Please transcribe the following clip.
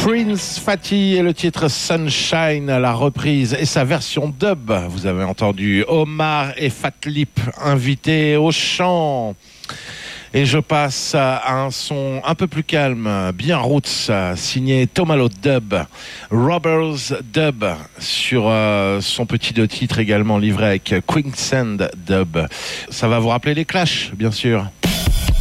Prince Fatty et le titre Sunshine, la reprise et sa version dub. Vous avez entendu Omar et Fat Lip invités au chant. Et je passe à un son un peu plus calme, bien roots, signé Tomalo Dub, Robbers Dub, sur son petit deux titres également livré avec Quicksand Dub. Ça va vous rappeler les Clash, bien sûr.